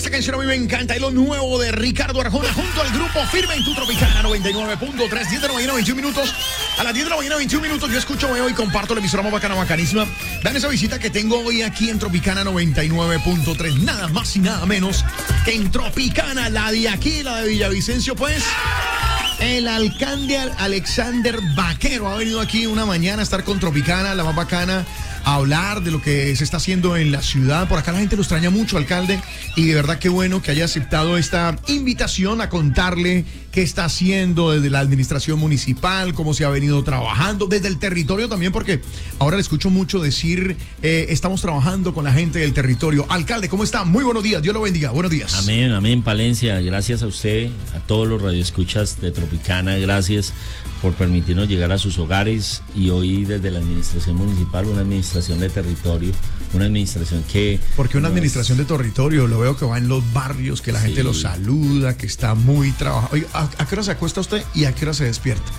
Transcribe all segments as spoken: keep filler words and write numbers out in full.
esta canción a mí me encanta. Es lo nuevo de Ricardo Arjona junto al grupo Firme en tu Tropicana noventa y nueve punto tres. diez de la mañana, veintiún minutos. A las diez de la mañana, veintiún minutos. Yo escucho, veo y comparto la emisora más bacana, bacanísima. Vean esa visita que tengo hoy aquí en Tropicana noventa y nueve punto tres. Nada más y nada menos que en Tropicana, la de aquí, la de Villavicencio, pues. El alcalde Alexander Vaquero ha venido aquí una mañana a estar con Tropicana, la más bacana, a hablar de lo que se está haciendo en la ciudad. Por acá la gente lo extraña mucho, alcalde, y de verdad qué bueno que haya aceptado esta invitación a contarle qué está haciendo desde la administración municipal, cómo se ha venido trabajando, desde el territorio también, porque ahora le escucho mucho decir, eh, estamos trabajando con la gente del territorio. Alcalde, ¿cómo está? Muy buenos días, Dios lo bendiga, buenos días. Amén, amén, Palencia, gracias a usted, a todos los radioescuchas de Tropicana, gracias por permitirnos llegar a sus hogares, y hoy desde la administración municipal, una administración de territorio, una administración que... Porque una administración de territorio, lo veo que va en los barrios, que la gente sí. Lo saluda, que está muy trabajado. Oye, ¿a, ¿a qué hora se acuesta usted y a qué hora se despierta?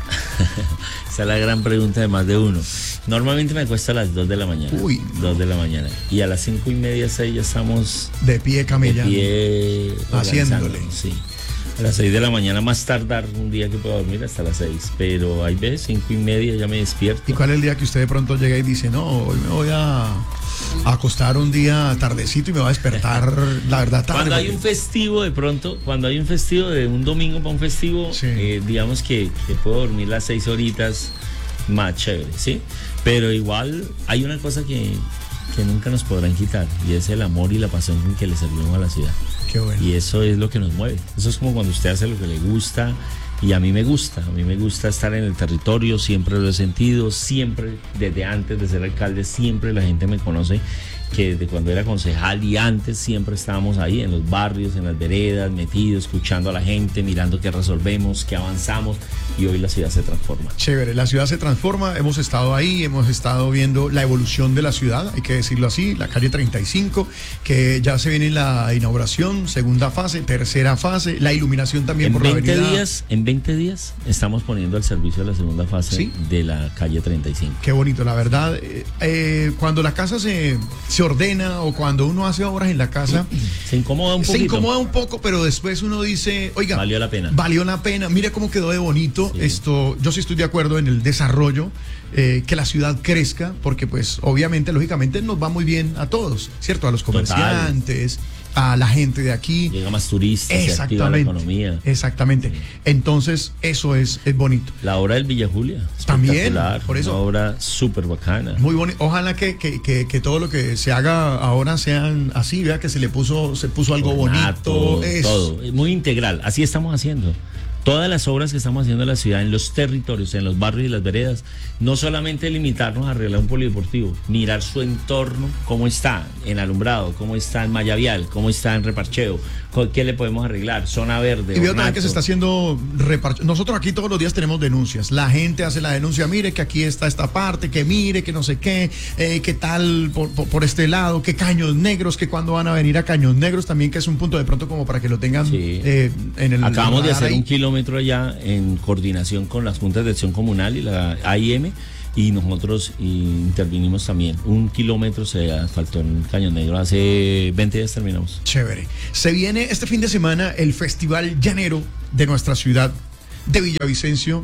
Esa es la gran pregunta de más de uno. Normalmente me acuesto a las dos de la mañana. Uy. dos de la mañana. Y a las cinco y media, seis ya estamos... De pie camellando. De pie... Haciéndole. Sí. A las seis de la mañana, más tardar un día que pueda dormir hasta las seis, pero hay veces cinco y media ya me despierto. ¿Y cuál es el día que usted de pronto llega y dice, no, hoy me voy a, a acostar un día tardecito y me va a despertar, la verdad, tarde? Cuando hay porque... un festivo de pronto, cuando hay un festivo de un domingo para un festivo, sí. eh, digamos que, que puedo dormir las seis horitas más chévere, ¿sí? Pero igual hay una cosa que, que nunca nos podrán quitar, y es el amor y la pasión con que le servimos a la ciudad. Qué bueno. Y eso es lo que nos mueve. Eso es como cuando usted hace lo que le gusta, y a mí me gusta. A mí me gusta estar en el territorio, siempre lo he sentido, siempre, desde antes de ser alcalde, siempre la gente me conoce, que desde cuando era concejal y antes siempre estábamos ahí en los barrios, en las veredas, metidos, escuchando a la gente, mirando qué resolvemos, qué avanzamos, y hoy la ciudad se transforma. Chévere, la ciudad se transforma, hemos estado ahí, hemos estado viendo la evolución de la ciudad, hay que decirlo así, la calle treinta y cinco, que ya se viene la inauguración, segunda fase, tercera fase, la iluminación también en por veinte la avenida. Días, en veinte días estamos poniendo al servicio de la segunda fase, ¿sí? De la calle treinta y cinco. Qué bonito, la verdad, eh, eh, cuando la casa se... se ordena, o cuando uno hace obras en la casa se incomoda un poco. Se incomoda un poco, pero después uno dice, oiga, valió la pena. Valió la pena, mire cómo quedó de bonito. Sí. Esto, yo sí estoy de acuerdo en el desarrollo, eh, que la ciudad crezca, porque pues obviamente, lógicamente nos va muy bien a todos, ¿cierto? A los comerciantes, total. A la gente de aquí. Llega más turistas, se activa la economía. Exactamente. Sí. Entonces, eso es, es bonito. La obra del Villa Julia. También, por eso. Una obra súper bacana. Muy bonito. Ojalá que, que, que, que todo lo que se haga ahora sean así, vea que se le puso, se puso algo Ornato, bonito. Es... Todo. Muy integral. Así estamos haciendo. Todas las obras que estamos haciendo en la ciudad, en los territorios, en los barrios y las veredas, no solamente limitarnos a arreglar un polideportivo, mirar su entorno, cómo está en alumbrado, cómo está en malla vial, cómo está en reparcheo, qué le podemos arreglar, zona verde. Y veo también que se está haciendo reparcheo. Nosotros aquí todos los días tenemos denuncias. La gente hace la denuncia, mire que aquí está esta parte, que mire, que no sé qué, eh, qué tal por, por, por este lado, que Caños Negros, que cuándo van a venir a Caños Negros también, que es un punto de pronto como para que lo tengan sí. eh, en el... Acabamos de hacer ahí. un kilómetro allá en coordinación con las juntas de acción comunal y la A I M, y nosotros intervinimos también. Un kilómetro se asfaltó en Cañón Negro, hace veinte días terminamos. Chévere. Se viene este fin de semana el Festival Llanero de nuestra ciudad de Villavicencio.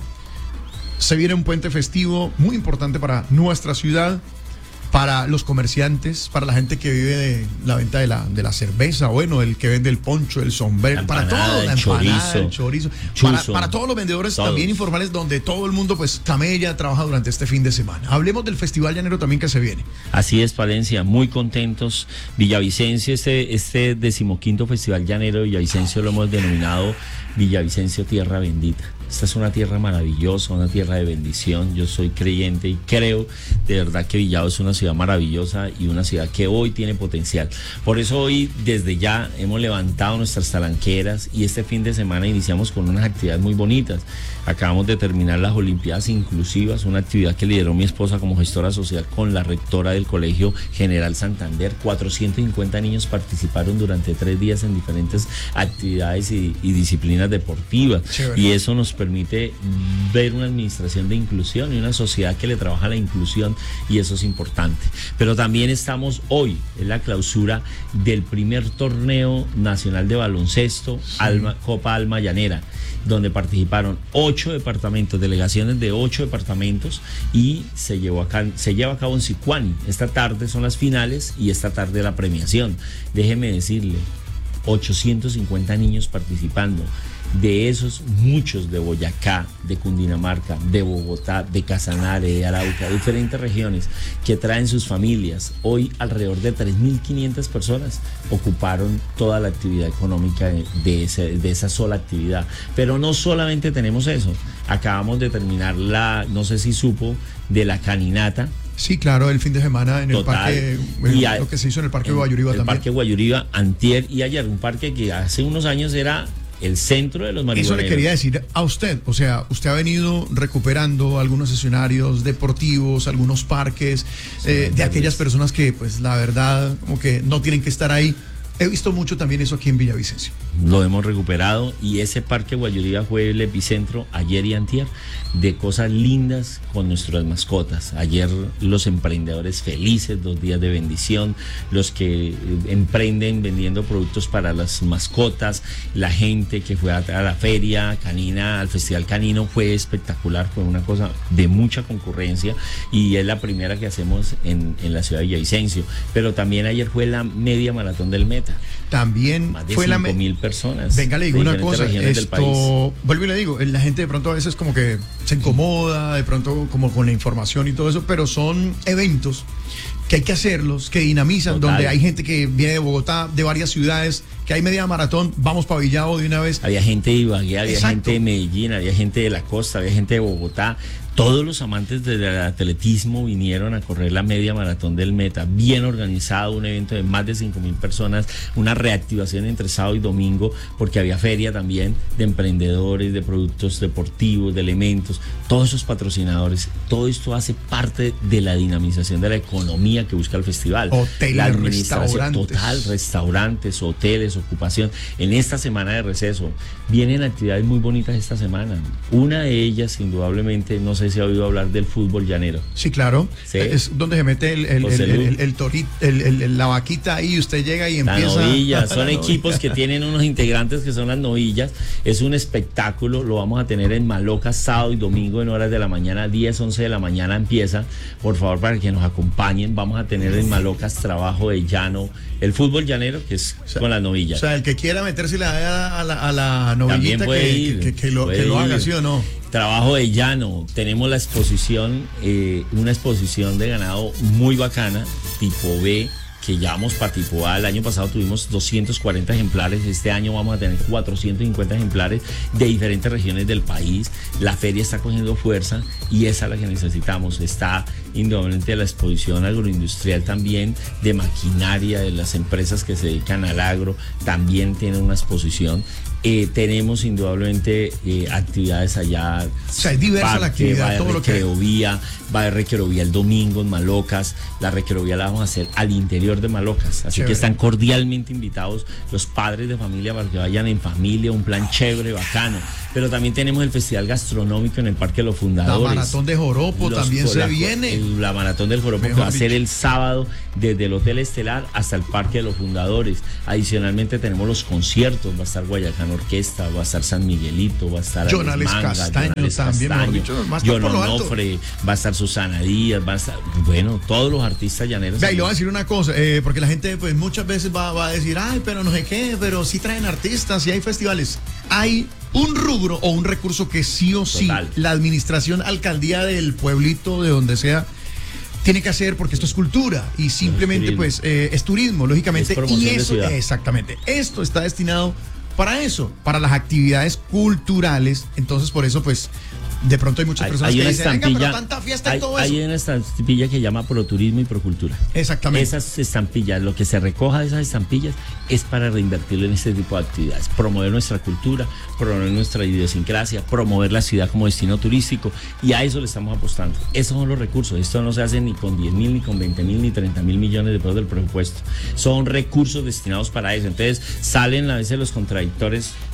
Se viene un puente festivo muy importante para nuestra ciudad, para los comerciantes, para la gente que vive de la venta de la, de la cerveza, bueno, el que vende el poncho, el sombrero, la para todo, la empanada, chorizo, el chorizo, para, para todos los vendedores todos. También informales, donde todo el mundo pues camella, trabaja durante este fin de semana. Hablemos del Festival Llanero también que se viene. Así es, Palencia, muy contentos. Villavicencio, este, este decimoquinto Festival Llanero de Villavicencio lo hemos denominado Villavicencio Tierra Bendita. Esta es una tierra maravillosa, una tierra de bendición. Yo soy creyente y creo de verdad que Villado es una ciudad maravillosa y una ciudad que hoy tiene potencial. Por eso hoy desde ya hemos levantado nuestras talanqueras y este fin de semana iniciamos con unas actividades muy bonitas. Acabamos de terminar las Olimpiadas Inclusivas, una actividad que lideró mi esposa como gestora social con la rectora del Colegio General Santander. cuatrocientos cincuenta niños participaron durante tres días en diferentes actividades y, y disciplinas deportivas. Chévere. Y eso nos permite ver una administración de inclusión y una sociedad que le trabaja la inclusión, y eso es importante. Pero también estamos hoy en la clausura del primer torneo nacional de baloncesto, sí. Alma, Copa Alma Llanera, donde participaron ocho departamentos, delegaciones de ocho departamentos, y se llevó acá, se lleva a cabo en Sicuani. Esta tarde son las finales y esta tarde la premiación. Déjeme decirle, ochocientos cincuenta niños participando. De esos, muchos de Boyacá, de Cundinamarca, de Bogotá, de Casanare, de Arauca, de diferentes regiones, que traen sus familias. Hoy alrededor de tres mil quinientas personas ocuparon toda la actividad económica de, de, ese, de esa sola actividad. Pero no solamente tenemos eso, acabamos de terminar la, no sé si supo, de la caninata. Sí, claro, el fin de semana en el Total. parque, bueno, y a, lo que se hizo en el parque en, Guayuriba el también. El parque Guayuriba, antier y ayer, un parque que hace unos años era el centro de los marihuaneros. Eso le quería decir a usted, o sea, usted ha venido recuperando algunos escenarios deportivos, algunos parques, sí, eh, de aquellas personas que, pues, la verdad, como que no tienen que estar ahí. He visto mucho también eso aquí en Villavicencio. Lo hemos recuperado, y ese parque Guayuriba fue el epicentro ayer y antier de cosas lindas con nuestras mascotas. Ayer los emprendedores felices, dos días de bendición, los que emprenden vendiendo productos para las mascotas, la gente que fue a, a la feria canina, al Festival Canino, fue espectacular, fue una cosa de mucha concurrencia, y es la primera que hacemos en, en la ciudad de Villavicencio. Pero también ayer fue la media maratón del Meta. También más de fue la cinco mil personas. Venga, le digo una cosa, esto, vuelvo y le digo, la gente de pronto a veces como que se incomoda, de pronto como con la información y todo eso, pero son eventos que hay que hacerlos, que dinamizan, Total. Donde hay gente que viene de Bogotá, de varias ciudades, que hay media maratón, vamos para Villavo de una vez. Había gente de Ibagué, había Exacto. gente de Medellín, había gente de la costa, había gente de Bogotá. Todos los amantes del atletismo vinieron a correr la media maratón del Meta, bien organizado, un evento de más de cinco mil personas, una reactivación entre sábado y domingo, porque había feria también de emprendedores, de productos deportivos, de elementos, todos esos patrocinadores. Todo esto hace parte de la dinamización de la economía que busca el festival. Hoteles, la administración restaurantes. Total, restaurantes, hoteles, ocupación. En esta semana de receso vienen actividades muy bonitas esta semana. Una de ellas, indudablemente, no sé si ha oído hablar del fútbol llanero. Sí, claro. ¿Sí? Es donde se mete el, el, el, el, el, el torito, el, el, la vaquita ahí, y usted llega y empieza. La novilla, son la equipos novilla. que tienen unos integrantes que son las novillas. Es un espectáculo, lo vamos a tener en Malocas sábado y domingo en horas de la mañana, diez, once de la mañana empieza. Por favor, para que nos acompañen, vamos a tener en Malocas trabajo de llano, el fútbol llanero, que es o sea, con las novillas. O sea, el que quiera meterse a la, a la, a la novillita, que, ir, que, que, que, lo, que lo haga, ¿sí o no? Trabajo de llano, tenemos la exposición, eh, una exposición de ganado muy bacana, tipo B, que llevamos para tipo A. El año pasado tuvimos doscientos cuarenta ejemplares, este año vamos a tener cuatrocientos cincuenta ejemplares de diferentes regiones del país. La feria está cogiendo fuerza y esa es la que necesitamos. Está indudablemente la exposición agroindustrial también, de maquinaria, de las empresas que se dedican al agro, también tienen una exposición. Eh, tenemos indudablemente eh, actividades allá. O sea, es diversa parque, la actividad, va de todo lo que recreovía, va de recreovía el domingo en Malocas. La recreovía la vamos a hacer al interior de Malocas. Así chévere. Que están cordialmente invitados los padres de familia para que vayan en familia, un plan chévere, bacano. Pero también tenemos el festival gastronómico en el Parque de los Fundadores. La maratón de Joropo los, también se la, viene. El, la maratón del Joropo Mejor que va a ser el sábado desde el Hotel Estelar hasta el Parque de los Fundadores. Adicionalmente tenemos los conciertos, va a estar Guayacán Orquesta, va a estar San Miguelito, va a estar Jonales Castaño también, John Onofre, va a estar Susana Díaz, va a estar, bueno, todos los artistas llaneros. Ve, y le voy a decir una cosa, eh, porque la gente pues muchas veces va, va a decir, ay, pero no sé qué, pero sí traen artistas, sí hay festivales. Hay un rubro o un recurso que sí o sí Total. La administración, alcaldía del pueblito, de donde sea, tiene que hacer, porque esto es cultura y simplemente es pues eh, es turismo, lógicamente, es y eso, exactamente, esto está destinado para eso, para las actividades culturales. Entonces por eso pues de pronto hay muchas personas hay que dicen, venga, pero tanta fiesta hay, y todo eso. Hay una estampilla que llama Proturismo y Procultura. Exactamente. Esas estampillas, lo que se recoja de esas estampillas es para reinvertirlo en este tipo de actividades. Promover nuestra cultura, promover nuestra idiosincrasia, promover la ciudad como destino turístico, y a eso le estamos apostando. Esos son los recursos. Esto no se hace ni con diez mil, ni con veinte mil, ni treinta mil millones de pesos del presupuesto. Son recursos destinados para eso. Entonces salen a veces los contradictores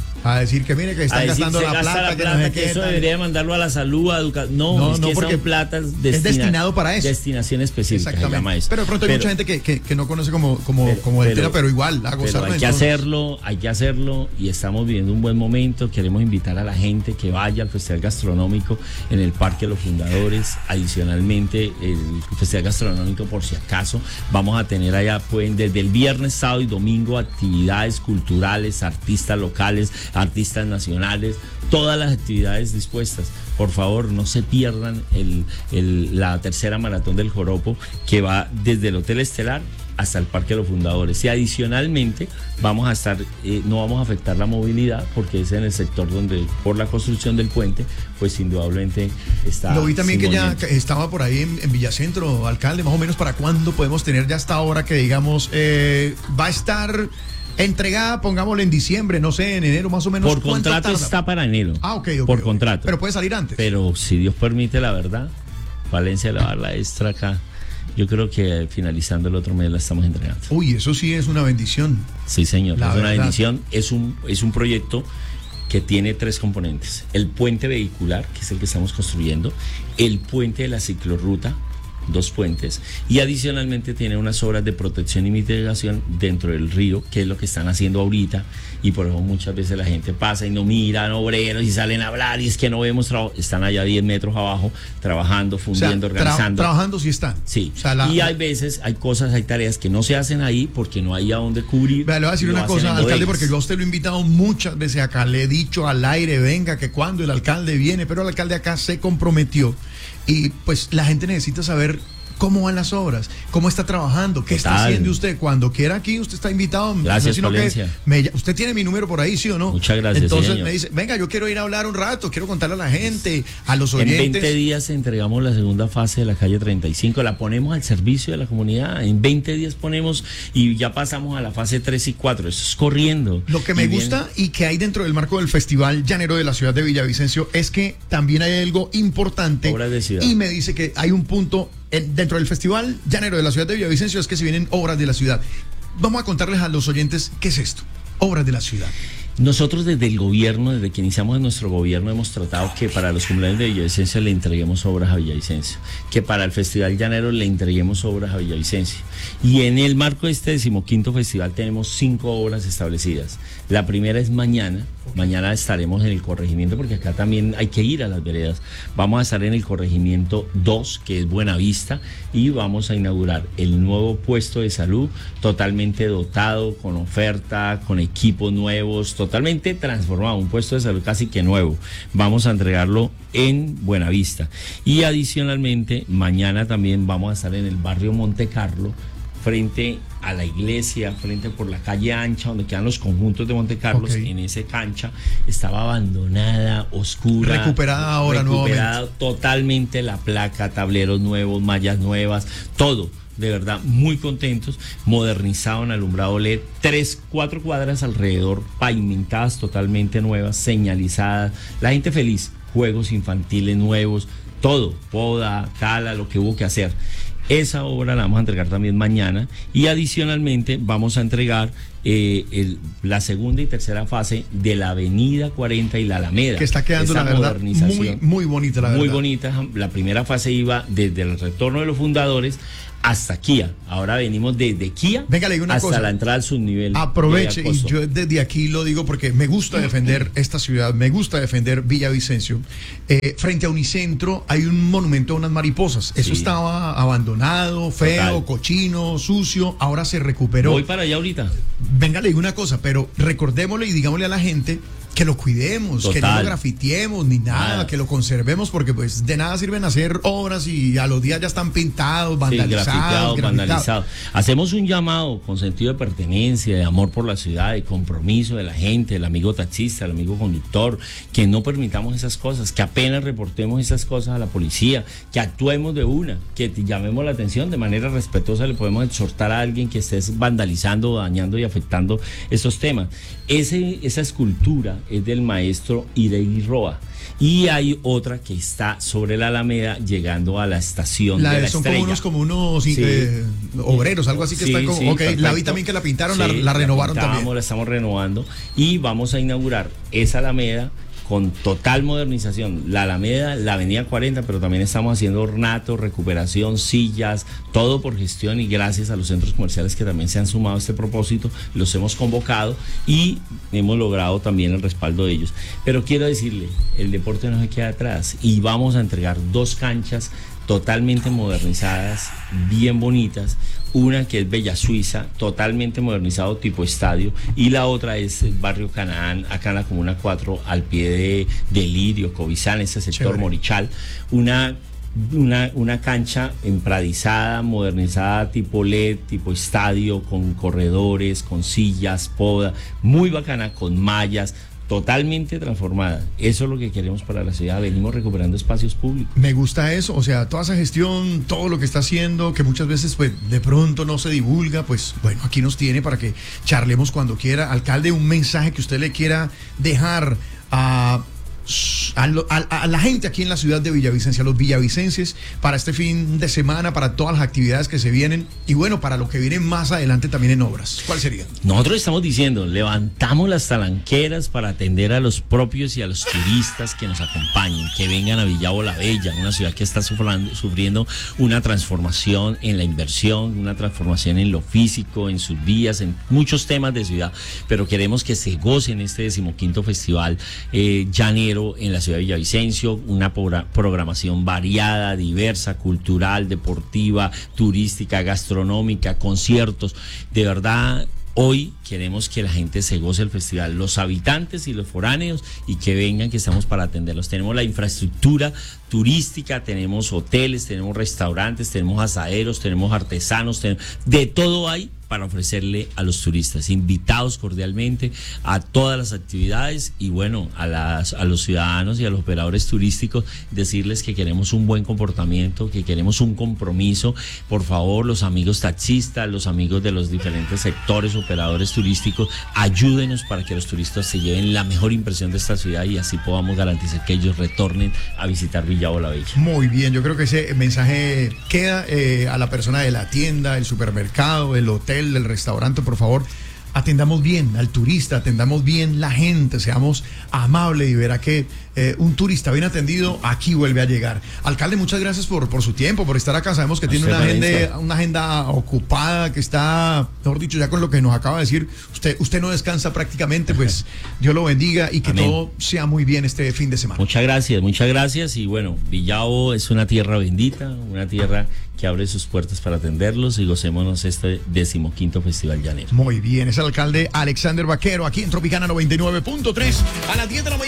A decir que mire que están gastando la plata, la que, plata, no sé que qué, eso tal. debería mandarlo a la salud, a educación. No, No, es no, que porque son platas destina, es destinado para eso. Destinación específica, se llama eso. Pero de pronto hay mucha gente que, que, que no conoce como, como, Pero- como el pero- tema, pero igual, a Pero gozarlo hay que entonces. hacerlo, hay que hacerlo y estamos viviendo un buen momento. Queremos invitar a la gente que vaya al Festival Gastronómico en el Parque de los Fundadores. Adicionalmente, el Festival Gastronómico, por si acaso, vamos a tener allá, pueden desde el viernes, sábado y domingo, actividades culturales, artistas locales, artistas nacionales, todas las actividades dispuestas. Por favor, no se pierdan el, el, la tercera maratón del Joropo, que va desde el Hotel Estelar hasta el Parque de los Fundadores. Y adicionalmente vamos a estar, eh, no vamos a afectar la movilidad, porque es en el sector donde, por la construcción del puente, pues indudablemente está. Lo vi también sin que ya movimiento. que estaba por ahí en, en Villacentro, alcalde, más o menos para cuándo podemos tener ya hasta ahora que digamos, eh, va a estar entregada, pongámosle en diciembre, no sé, en enero más o menos. Por ¿cuánto contrato tarda? está para enero. Ah, ok, ok. Por ok. contrato. Pero puede salir antes. Pero si Dios permite, la verdad, Valencia le va a dar la extra acá. Yo creo que finalizando el otro mes la estamos entregando. Uy, eso sí es una bendición. Sí, señor, La es una verdad. bendición. Es un, es un proyecto que tiene tres componentes. El puente vehicular, que es el que estamos construyendo, el puente de la ciclorruta, dos puentes, y adicionalmente tiene unas obras de protección y mitigación dentro del río, que es lo que están haciendo ahorita, y por eso muchas veces la gente pasa y no miran obreros y salen a hablar y es que no vemos trabajo. Están allá diez metros abajo trabajando, O sea, fundiendo, tra- organizando. trabajando sí están. Sí, O sea, la- y hay veces, hay cosas, hay tareas que no se hacen ahí porque no hay a dónde cubrir. Vea, le voy a decir y lo una hacen cosa, en alcalde, bodegas. porque yo a usted lo he invitado muchas veces acá, le he dicho al aire, venga, que cuando el alcalde viene, pero el alcalde acá se comprometió y pues la gente necesita saber cómo van las obras, cómo está trabajando, qué está Total. haciendo usted. Cuando quiera aquí, usted está invitado. Gracias, sino que Palencia. me- usted tiene mi número por ahí, ¿sí o no? Muchas gracias, Entonces sí, señor. me dice, venga, yo quiero ir a hablar un rato, quiero contarle a la gente, a los En oyentes. veinte días entregamos la segunda fase de la calle treinta y cinco, la ponemos al servicio de la comunidad. En veinte días ponemos y ya pasamos a la fase tres y cuatro. Eso es corriendo. Lo que me Y bien- gusta y que hay dentro del marco del Festival Llanero de la ciudad de Villavicencio es que también hay algo importante. Obras de ciudad. Y me dice que hay un punto en- dentro del Festival Llanero de la ciudad de Villavicencio, es que se vienen obras de la ciudad. Vamos a contarles a los oyentes qué es esto. Obras de la ciudad. Nosotros desde el gobierno, desde que iniciamos nuestro gobierno, hemos tratado que para los cumpleaños de Villavicencio le entreguemos obras a Villavicencio, que para el Festival Llanero le entreguemos obras a Villavicencio. Y en el marco de este decimoquinto festival tenemos cinco obras establecidas. La primera es mañana. Mañana estaremos en el corregimiento, porque acá también hay que ir a las veredas. Vamos a estar en el corregimiento dos, que es Buenavista, y vamos a inaugurar el nuevo puesto de salud, totalmente dotado, con oferta, con equipos nuevos, totalmente transformado, un puesto de salud casi que nuevo. Vamos a entregarlo en Buenavista. Y adicionalmente, mañana también vamos a estar en el barrio Monte Carlo, frente a la iglesia, frente por la calle ancha, donde quedan los conjuntos de Monte Carlos. Ok. En esa cancha estaba abandonada, oscura. Recuperada ahora recuperada totalmente la placa, tableros nuevos, mallas nuevas, todo. De verdad, muy contentos, modernizado en alumbrado L E D, tres, cuatro cuadras alrededor, pavimentadas totalmente nuevas, señalizadas, la gente feliz, juegos infantiles nuevos, todo, poda, cala, lo que hubo que hacer. Esa obra la vamos a entregar también mañana y adicionalmente vamos a entregar eh, el- la segunda y tercera fase de la Avenida cuarenta y la Alameda. Que está quedando, Esa la verdad, modernización. muy, muy bonita, la Muy verdad. bonita. La primera fase iba desde el retorno de los fundadores hasta Kia. Ahora venimos desde Kia Venga, le digo una hasta cosa. la entrada al subnivel. Aproveche, de y Acoso. yo desde aquí lo digo porque me gusta defender esta ciudad, me gusta defender Villavicencio. Eh, frente a Unicentro hay un monumento a unas mariposas. Eso Sí. estaba abandonado, feo, Total. cochino, sucio, ahora se recuperó. Voy para allá ahorita. Venga, le digo una cosa, pero recordémosle y digámosle a la gente que lo cuidemos, que no Total. lo grafiteemos ni nada, Nada. que lo conservemos, porque pues de nada sirven hacer obras y a los días ya están pintados, Sí, vandalizados, grafiteado, grafitados. vandalizado. Hacemos un llamado con sentido de pertenencia, de amor por la ciudad, de compromiso de la gente, el amigo taxista, el amigo conductor, que no permitamos esas cosas, que apenas reportemos esas cosas a la policía, que actuemos de una, que te llamemos la atención de manera respetuosa, le podemos exhortar a alguien que esté vandalizando, dañando y afectando estos temas. Ese, esa escultura es del maestro Iregui Roa. Y hay otra que está sobre la Alameda, llegando a la estación la, de la son Estrella. Como unos, como unos sí. eh, obreros, algo así que sí, está como... Sí, okay, la vi también que la pintaron, sí, la, la renovaron la también. La estamos renovando y vamos a inaugurar esa Alameda con total modernización. La Alameda, la Avenida cuarenta, pero también estamos haciendo ornato, recuperación, sillas, todo por gestión y gracias a los centros comerciales que también se han sumado a este propósito, los hemos convocado y hemos logrado también el respaldo de ellos. Pero quiero decirle, el deporte no se queda atrás y vamos a entregar dos canchas totalmente modernizadas, bien bonitas, una que es Bella Suiza, totalmente modernizado tipo estadio, y la otra es el barrio Canaán, acá en la Comuna cuatro, al pie de, de Lirio, Cobizán, ese sector Chévere. Morichal, una Una, una cancha empradizada, modernizada, tipo L E D, tipo estadio, con corredores, con sillas, poda, muy bacana, con mallas, totalmente transformada. Eso es lo que queremos para la ciudad. Venimos recuperando espacios públicos. Me gusta eso, o sea, toda esa gestión, todo lo que está haciendo, que muchas veces pues de pronto no se divulga, pues bueno, aquí nos tiene para que charlemos cuando quiera. Alcalde, un mensaje que usted le quiera dejar a... A, lo, a, a la gente aquí en la ciudad de Villavicencio, a los villavicenses, para este fin de semana, para todas las actividades que se vienen y bueno, para lo que viene más adelante también en obras. ¿Cuál sería? Nosotros estamos diciendo, levantamos las talanqueras para atender a los propios y a los turistas que nos acompañen, que vengan a Villavo la Bella, una ciudad que está sufriendo, sufriendo una transformación en la inversión, una transformación en lo físico, en sus vías, en muchos temas de ciudad, pero queremos que se gocen este decimoquinto festival eh, llanero en la ciudad de Villavicencio, una programación variada, diversa, cultural, deportiva, turística, gastronómica, conciertos. De verdad, hoy queremos que la gente se goce el festival, los habitantes y los foráneos, y que vengan, que estamos para atenderlos. Tenemos la infraestructura turística, tenemos hoteles, tenemos restaurantes, tenemos asaderos, tenemos artesanos, tenemos, de todo hay para ofrecerle a los turistas, invitados cordialmente a todas las actividades y bueno, a, las, a los ciudadanos y a los operadores turísticos, decirles que queremos un buen comportamiento, que queremos un compromiso. Por favor, los amigos taxistas, los amigos de los diferentes sectores, operadores turísticos, ayúdenos para que los turistas se lleven la mejor impresión de esta ciudad y así podamos garantizar que ellos retornen a visitar Villavo la Bella. Muy bien, yo creo que ese mensaje queda eh, a la persona de la tienda, el supermercado, el hotel, del restaurante. Por favor, atendamos bien al turista, atendamos bien la gente, seamos amables y verá que eh, un turista bien atendido aquí vuelve a llegar. Alcalde, muchas gracias por, por su tiempo, por estar acá. Sabemos que tiene una agenda, una agenda ocupada, que está, mejor dicho, ya con lo que nos acaba de decir, usted, usted no descansa prácticamente, pues Dios lo bendiga y que Amén. Todo sea muy bien este fin de semana. Muchas gracias, muchas gracias y bueno, Villavo es una tierra bendita, una tierra que abre sus puertas para atenderlos y gocémonos este decimoquinto Festival Llanero. Muy bien, es el alcalde Alexander Vaquero aquí en Tropicana noventa y nueve punto tres a las diez de la mañana.